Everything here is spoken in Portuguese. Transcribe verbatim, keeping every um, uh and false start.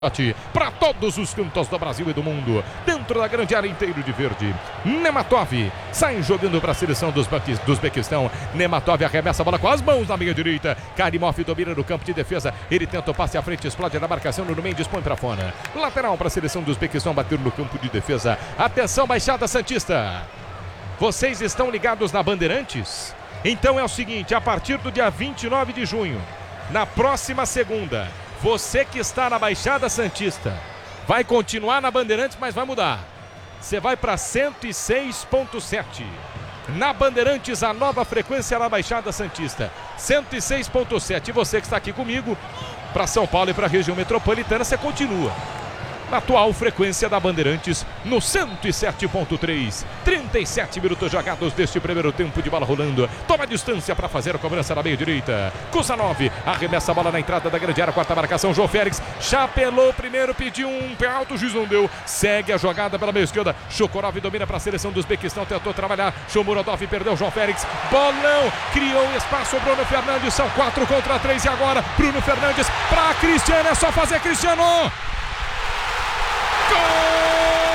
Para todos os cantos do Brasil e do mundo, dentro da grande área inteira de verde. Nematov sai jogando para a seleção dos Uzbequistão. Nematov arremessa a bola com as mãos na meia direita. Karimov domina no campo de defesa. Ele tenta o passe à frente, explode na marcação. No Mendes põe para fora. Lateral para a seleção dos Uzbequistão, bater no campo de defesa. Atenção, Baixada Santista. Vocês estão ligados na Bandeirantes? Então é o seguinte, a partir do dia vinte e nove de junho, na próxima segunda, você que está na Baixada Santista vai continuar na Bandeirantes, mas vai mudar. Você vai para cento e seis ponto sete. Na Bandeirantes, a nova frequência na Baixada Santista. cento e seis ponto sete. E você que está aqui comigo, para São Paulo e para a região metropolitana, você continua na atual frequência da Bandeirantes, no cento e sete ponto três. trinta e sete minutos jogados deste primeiro tempo de bola rolando. Toma a distância para fazer a cobrança na meia direita. Kusanov arremessa a bola na entrada da grande área. Quarta marcação, João Félix chapelou primeiro, pediu um pé alto, o juiz não deu. Segue a jogada pela meia esquerda. Shokorov domina para a seleção do Uzbequistão, tentou trabalhar. Shomurodov perdeu, João Félix. Bolão, criou espaço, Bruno Fernandes. São quatro contra três e agora Bruno Fernandes para Cristiano. É só fazer, Cristiano! Gol!